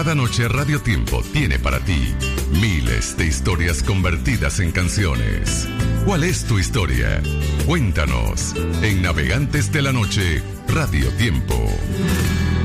Cada noche Radio Tiempo tiene para ti miles de historias convertidas en canciones. ¿Cuál es tu historia? Cuéntanos en Navegantes de la Noche, Radio Tiempo.